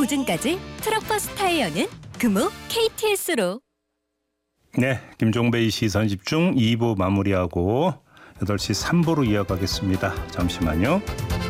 보증까지 트럭버스 타이어는 금호 KTS로. 네, 김종배의 시선집중 2부 마무리하고 8시 3부로 이어가겠습니다. 잠시만요.